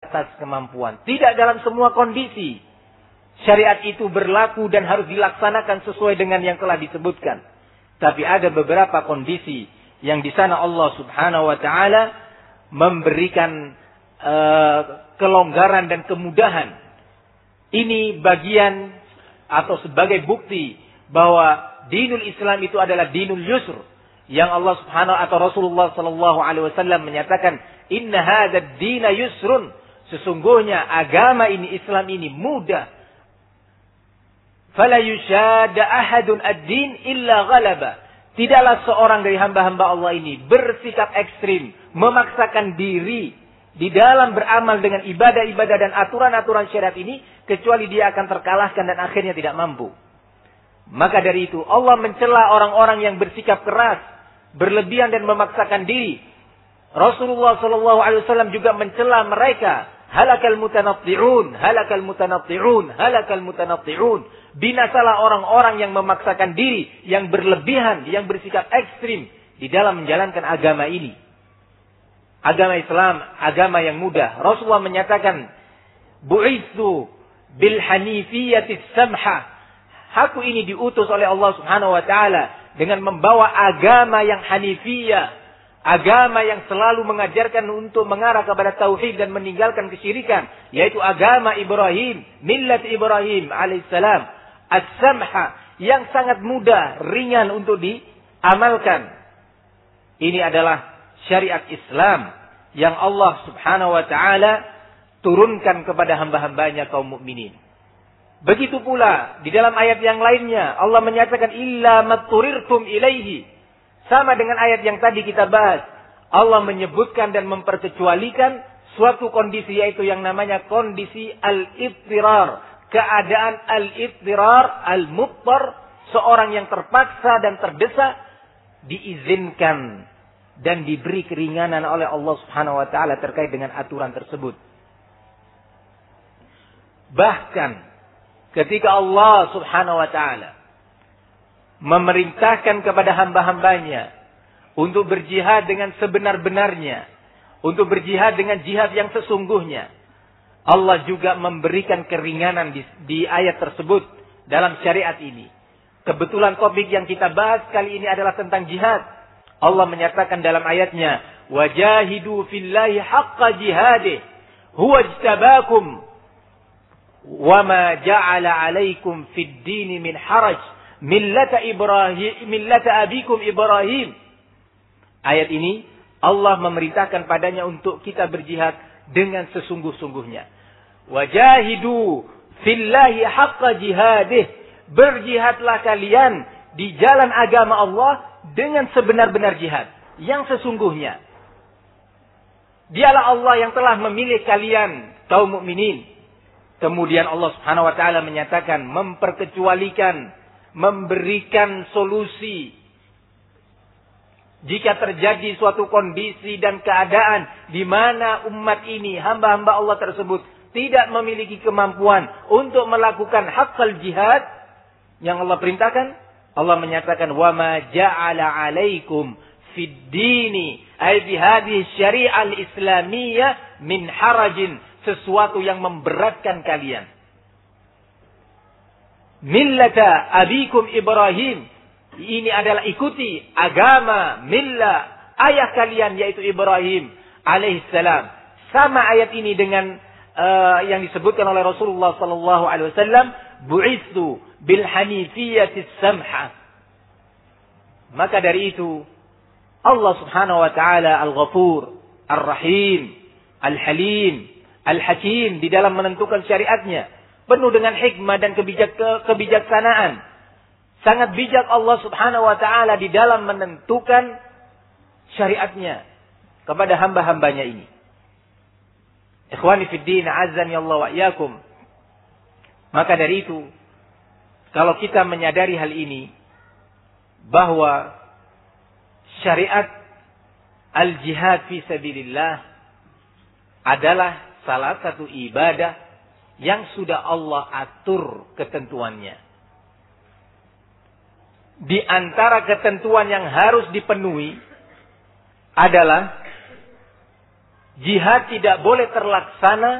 atas kemampuan. Tidak dalam semua kondisi syariat itu berlaku dan harus dilaksanakan sesuai dengan yang telah disebutkan. Tapi ada beberapa kondisi yang di sana Allah Subhanahu wa taala memberikan kelonggaran dan kemudahan. Ini bagian atau sebagai bukti bahwa dinul Islam itu adalah dinul yusr, yang Allah Subhanahu atau Rasulullah sallallahu alaihi wasallam menyatakan, "Inna hadzal dina yusrun." Sesungguhnya agama ini, Islam ini mudah. Fala yushadda ahadun ad-din illa ghalaba. Tidaklah seorang dari hamba-hamba Allah ini bersikap ekstrim, memaksakan diri di dalam beramal dengan ibadah-ibadah dan aturan-aturan syariat ini, kecuali dia akan terkalahkan dan akhirnya tidak mampu. Maka dari itu Allah mencela orang-orang yang bersikap keras, berlebihan dan memaksakan diri. Rasulullah sallallahu alaihi wasallam juga mencela mereka, halakal mutanatti'un, halakal mutanatti'un, halakal mutanatti'un. Binasalah orang-orang yang memaksakan diri, yang berlebihan, yang bersikap ekstrim di dalam menjalankan agama ini. Agama Islam, agama yang mudah. Rasulullah menyatakan, "Bu'itsu bil hanifiyatis samha." Aku ini diutus oleh Allah Subhanahu wa taala dengan membawa agama yang hanifiyah, agama yang selalu mengajarkan untuk mengarah kepada tauhid dan meninggalkan kesyirikan, yaitu agama Ibrahim, millat Ibrahim alaihissalam, as-samha, yang sangat mudah, ringan untuk diamalkan. Ini adalah syariat Islam yang Allah Subhanahu wa taala turunkan kepada hamba-hambanya kaum mukminin. Begitu pula di dalam ayat yang lainnya Allah menyatakan illa matturirtum ilaihi. Sama dengan ayat yang tadi kita bahas. Allah menyebutkan dan memperkecualikan suatu kondisi, yaitu yang namanya kondisi al-idtirar. Keadaan al-idtirar, al-muttar, seorang yang terpaksa dan terdesak diizinkan dan diberi keringanan oleh Allah Subhanahu wa taala terkait dengan aturan tersebut. Bahkan ketika Allah Subhanahu wa taala memerintahkan kepada hamba-hambanya untuk berjihad dengan sebenar-benarnya, untuk berjihad dengan jihad yang sesungguhnya, Allah juga memberikan keringanan di ayat tersebut dalam syariat ini. Kebetulan topik yang kita bahas kali ini adalah tentang jihad. Allah menyatakan dalam ayatnya, "Wajahidu fillahi haqqa jihadih, huwa ijtabakum. وَمَا جَعَلَ عَلَيْكُمْ فِي الدِّينِ مِنْ حَرَجٍ مِلَّةَ أَبِيكُمْ إِبْرَاهِيمَ." Ayat ini Allah memerintahkan padanya untuk kita berjihad dengan sesungguh-sungguhnya. Wajahidu fillahi haqqa jihadih. Berjihadlah kalian di jalan agama Allah dengan sebenar-benar jihad, yang sesungguhnya. Dialah Allah yang telah memilih kalian kaum mukminin. Kemudian Allah Subhanahu wa taala menyatakan, memperkecualikan, memberikan solusi jika terjadi suatu kondisi dan keadaan di mana umat ini, hamba-hamba Allah tersebut tidak memiliki kemampuan untuk melakukan haqqal jihad yang Allah perintahkan. Allah menyatakan, "Wa ma ja'ala 'alaikum fid dini ay bi hadhihi syari'ah al-islamiyah min harajin." Sesuatu yang memberatkan kalian. Millata abikum Ibrahim. Ini adalah ikuti agama millah ayah kalian, yaitu Ibrahim alaihissalam. Sama ayat ini dengan yang disebutkan oleh Rasulullah sallallahu alaihi wasallam, bu'itsu bil hanifiyatis samha. Maka dari itu Allah Subhanahu wa taala Al-Ghafur, Ar-Rahim, Al-Halim, Al-Hakim di dalam menentukan syariatnya. Penuh dengan hikmah dan kebijaksanaan. Sangat bijak Allah Subhanahu wa ta'ala di dalam menentukan syariatnya kepada hamba-hambanya ini. Ikhwani fiddin, azani Allah wa iyyakum. Maka dari itu, kalau kita menyadari hal ini, bahwa syariat al-jihad fi sabilillah adalah salah satu ibadah yang sudah Allah atur ketentuannya. Di antara ketentuan yang harus dipenuhi adalah jihad tidak boleh terlaksana